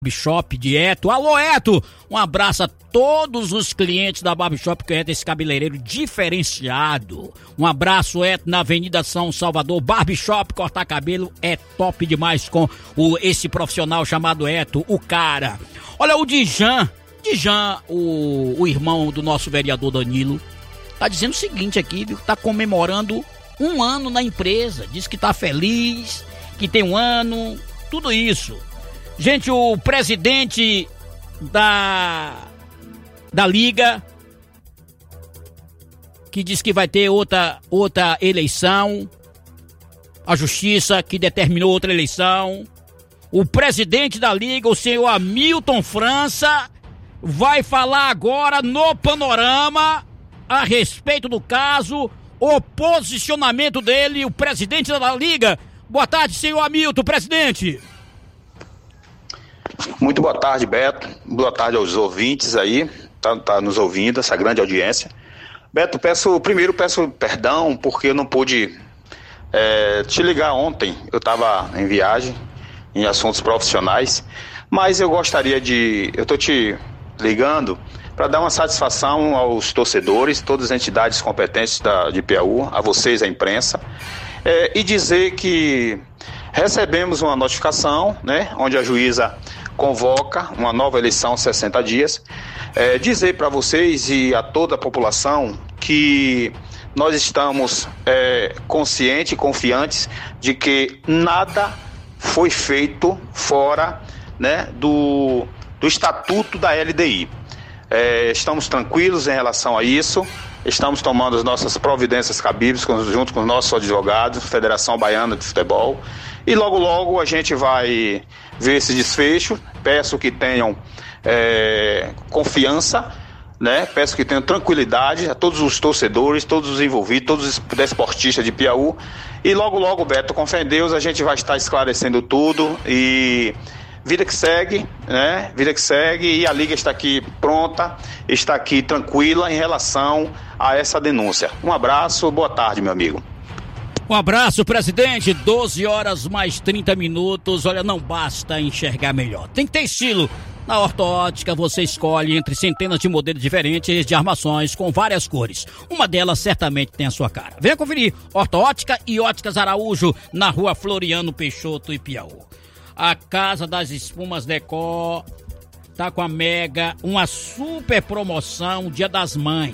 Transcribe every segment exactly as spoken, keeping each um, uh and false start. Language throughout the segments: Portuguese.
Barbershop de Eto. Alô, Eto! Um abraço a todos os clientes da Barbershop que é esse cabeleireiro diferenciado. Um abraço, Eto, na Avenida São Salvador. Barbershop, cortar cabelo é top demais com o, esse profissional chamado Eto, o cara. Olha, o Dijan, Dijan, o, o irmão do nosso vereador Danilo, tá dizendo o seguinte aqui, viu? Tá comemorando um ano na empresa. Diz que tá feliz, que tem um ano, tudo isso. Gente, o presidente da, da Liga, que diz que vai ter outra, outra eleição, a Justiça que determinou outra eleição, o presidente da Liga, o senhor Hamilton França, vai falar agora no Panorama a respeito do caso, o posicionamento dele, o presidente da Liga. Boa tarde, senhor Hamilton, presidente. Muito boa tarde, Beto. Boa tarde aos ouvintes aí, tá, tá nos ouvindo, essa grande audiência. Beto, peço, primeiro peço perdão porque eu não pude é, te ligar ontem. Eu estava em viagem, em assuntos profissionais, mas eu gostaria de... Eu estou te ligando para dar uma satisfação aos torcedores, todas as entidades competentes da, de Piauí, a vocês, a imprensa, é, e dizer que recebemos uma notificação, né, onde a juíza convoca uma nova eleição sessenta dias, é, dizer para vocês e a toda a população que nós estamos é, conscientes e confiantes de que nada foi feito fora, né, do, do estatuto da L D I. É, estamos tranquilos em relação a isso, estamos tomando as nossas providências cabíveis junto com os nossos advogados, Federação Baiana de Futebol, e logo logo a gente vai ver esse desfecho. Peço que tenham é, confiança, né? Peço que tenham tranquilidade a todos os torcedores, todos os envolvidos, todos os desportistas de Piauí, e logo logo, Beto, com fé em Deus, a gente vai estar esclarecendo tudo e vida que segue, né? Vida que segue, e a Liga está aqui pronta, está aqui tranquila em relação a essa denúncia. Um abraço, boa tarde, meu amigo. Um abraço, presidente. doze horas mais trinta minutos. Olha, não basta enxergar melhor, tem que ter estilo. Na Orto-Ótica você escolhe entre centenas de modelos diferentes de armações com várias cores. Uma delas certamente tem a sua cara. Venha conferir. Orto-Ótica e Óticas Araújo, na rua Floriano Peixoto e Piauí. A Casa das Espumas Decor tá com a mega, uma super promoção Dia das Mães.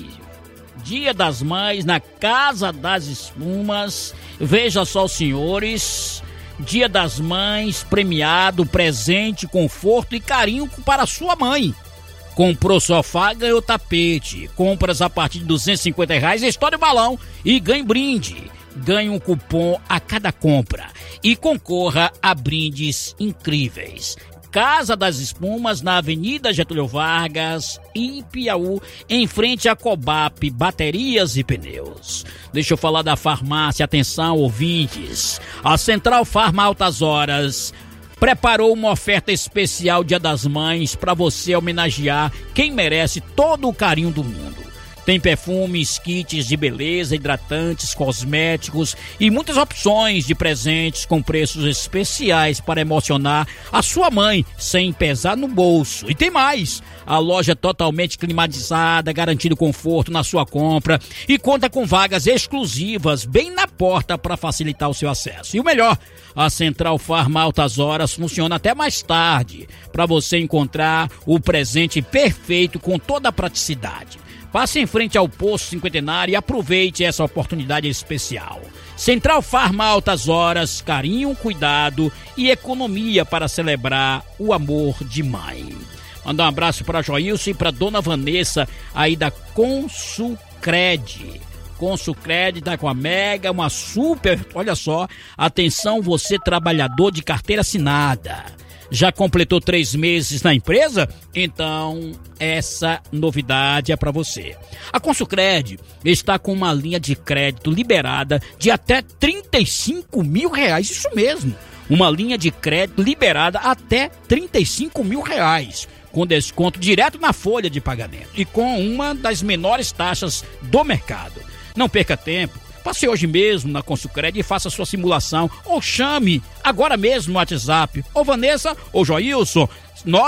Dia das Mães na Casa das Espumas. Veja só, os senhores, Dia das Mães premiado, presente, conforto e carinho para sua mãe. Comprou sofá, ganhou tapete. Compras a partir de duzentos e cinquenta reais, estoure o balão e ganhe brinde. Ganhe um cupom a cada compra e concorra a brindes incríveis. Casa das Espumas, na Avenida Getúlio Vargas, em Piauí, em frente a Cobap, baterias e pneus. Deixa eu falar da farmácia, atenção, ouvintes. A Central Farma Altas Horas preparou uma oferta especial Dia das Mães para você homenagear quem merece todo o carinho do mundo. Tem perfumes, kits de beleza, hidratantes, cosméticos e muitas opções de presentes com preços especiais para emocionar a sua mãe sem pesar no bolso. E tem mais! A loja é totalmente climatizada, garantindo conforto na sua compra e conta com vagas exclusivas bem na porta para facilitar o seu acesso. E o melhor, a Central Farma Altas Horas funciona até mais tarde para você encontrar o presente perfeito com toda a praticidade. Passe em frente ao posto cinquentenário e aproveite essa oportunidade especial. Central Farma Altas Horas, carinho, cuidado e economia para celebrar o amor de mãe. Mandar um abraço para Joilson e para Dona Vanessa aí da Consulcred. Consulcred tá com a mega, uma super, olha só, atenção você trabalhador de carteira assinada. Já completou três meses na empresa? Então, essa novidade é para você. A Consulcred está com uma linha de crédito liberada de até trinta e cinco mil reais. Isso mesmo, uma linha de crédito liberada até trinta e cinco mil reais. Com desconto direto na folha de pagamento e com uma das menores taxas do mercado. Não perca tempo. Passe hoje mesmo na Consulcred e faça sua simulação, ou chame agora mesmo no WhatsApp, ou Vanessa, ou Joilson,